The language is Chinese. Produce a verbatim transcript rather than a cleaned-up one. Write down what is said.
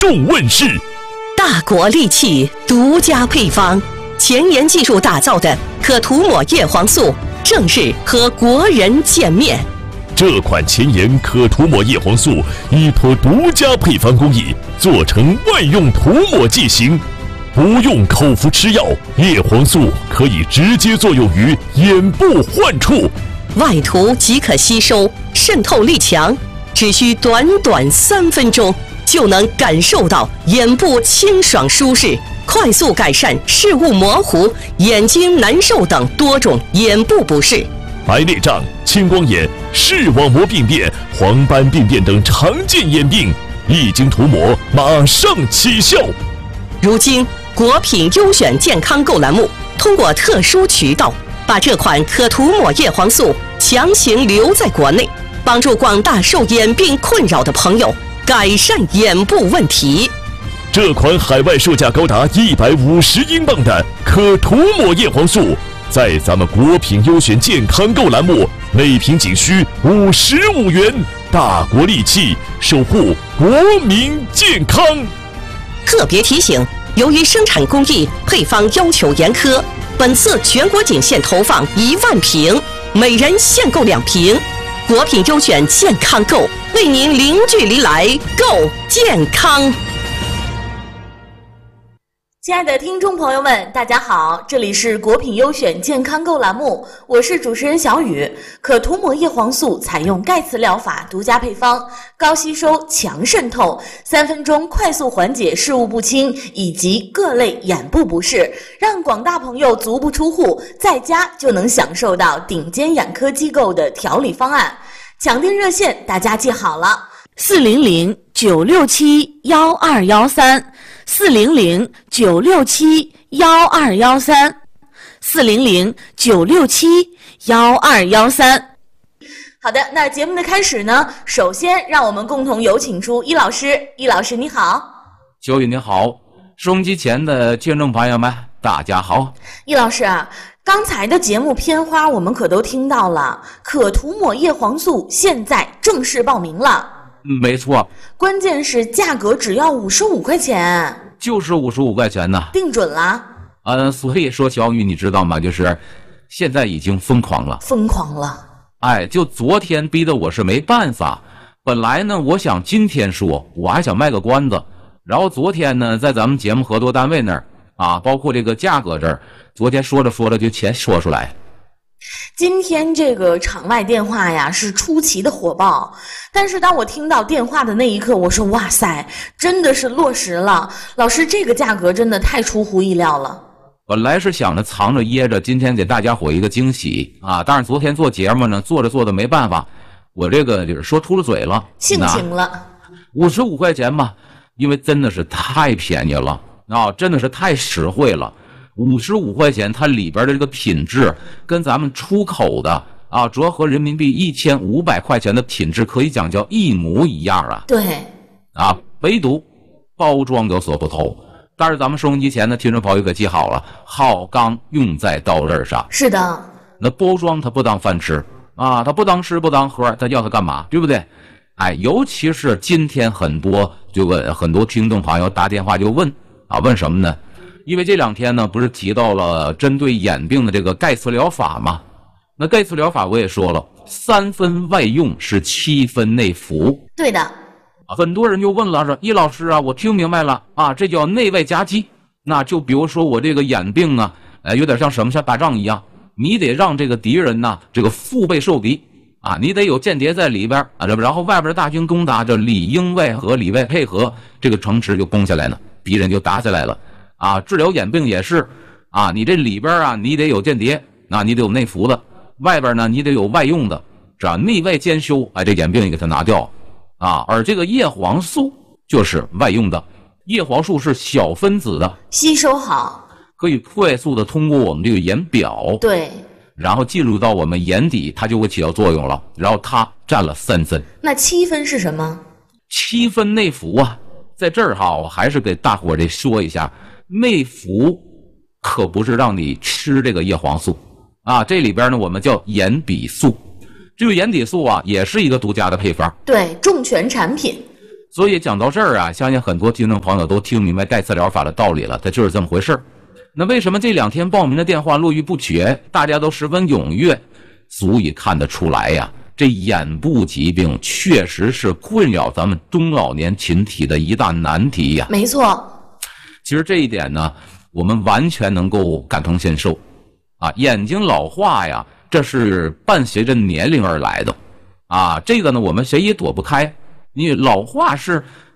众问世。 大国利器独家配方，前沿技术打造的可涂抹叶黄素正式和国人见面。 这款前沿可涂抹叶黄素依托独家配方工艺做成外用涂抹剂型，不用口服吃药，叶黄素可以直接作用于眼部患处， 外涂即可吸收，渗透力强，只需短短三分钟就能感受到眼部清爽舒适，快速改善视物模糊、眼睛难受等多种眼部不适。 白内障、青光眼、视网膜病变、黄斑病变等常见眼病，一经涂抹马上起效。 如今国品优选健康购栏目通过特殊渠道把这款可涂抹叶黄素强行留在国内，帮助广大受眼病困扰的朋友改善眼部问题。 这款海外售价高达一百五十英镑的可涂抹叶黄素，在咱们国品优选健康购栏目每瓶仅需五十五元，大国利器，守护国民健康。 特别提醒，由于生产工艺配方要求严苛，本次全国仅限投放一万瓶，每人限购两瓶。国品优选健康购，为您零距离来购健康。 亲爱的听众朋友们，大家好，这里是国品优选健康购栏目，我是主持人小雨。可涂抹叶黄素采用钙磁疗法独家配方，高吸收、强渗透，三分钟快速缓解视物不清以及各类眼部不适，让广大朋友足不出户，在家就能享受到顶尖眼科机构的调理方案。抢订热线大家记好了，四零零九六七幺二幺三。四零零九六七幺二幺三，四零零九六七幺二幺三。好的，那节目的开始呢，首先让我们共同有请出易老师。易老师你好。 小雨你好，收音机前的听众朋友们大家好。 易老师啊，刚才的节目片花我们可都听到了，可涂抹叶黄素现在正式报名了。 没错， 关键是价格只要五十五块钱， 就是五十五块钱呢， 定准了。 嗯，所以说小雨你知道吗？就是现在已经疯狂了， 疯狂了。 哎，就昨天逼得我是没办法。本来呢，我想今天说，我还想卖个关子。然后昨天呢，在咱们节目合作单位那儿啊，包括这个价格这儿，昨天说着说着就钱说出来。 今天这个场外电话呀是出奇的火爆，但是当我听到电话的那一刻，我说哇塞，真的是落实了。老师，这个价格真的太出乎意料了。 本来是想着藏着掖着，今天给大家伙一个惊喜啊！但是昨天做节目呢，做着做着没办法，我这个就是说出了嘴了， 性情了。 五十五块钱嘛，因为真的是太便宜了啊，真的是太实惠了。五十五块钱，它里边的这个品质跟咱们出口的啊，折合人民币一千五百块钱的品质可以讲叫一模一样啊。 对， 啊，唯独包装有所不同。但是咱们收音机前的听众朋友可记好了，好钢用在刀刃上。 是的， 那包装它不当饭吃啊，它不当吃不当喝，它要它干嘛？对不对？哎，尤其是今天很多就问很多听众朋友打电话就问啊，问什么呢？因为这两天呢，不是提到了针对眼病的这个钙磁疗法吗？那钙磁疗法我也说了，三分外用是七分内服。 对的。 啊，很多人就问了，说易老师啊，我听明白了啊，这叫内外夹击。那就比如说我这个眼病啊，呃，有点像什么像打仗一样，你得让这个敌人呐，这个腹背受敌啊，你得有间谍在里边啊，然后外边大军攻打，这里应外合，里外配合，这个城池就攻下来了，敌人就打下来了。啊，治疗眼病也是啊，你这里边啊，你得有间谍，啊，你得有内服的，外边呢，你得有外用的，是吧？内外兼修，哎，这眼病你给它拿掉啊。而这个叶黄素就是外用的，叶黄素是小分子的， 吸收好， 可以快速的通过我们这个眼表， 对， 然后进入到我们眼底，它就会起到作用了。然后它占了三分， 那七分是什么？ 七分内服啊，在这儿哈，我还是给大伙儿得说一下。内服可不是让你吃这个叶黄素啊，这里边呢我们叫眼底素，这个眼底素啊也是一个独家的配方， 对，重拳产品。 所以讲到这儿啊，相信很多听众朋友都听明白盖茨疗法的道理了，它就是这么回事。那为什么这两天报名的电话络绎不绝，大家都十分踊跃，足以看得出来呀，这眼部疾病确实是困扰咱们中老年群体的一大难题呀。 没错， 其实这一点呢，我们完全能够感同身受啊。眼睛老化呀，这是伴随着年龄而来的啊，这个呢我们谁也躲不开。你老化是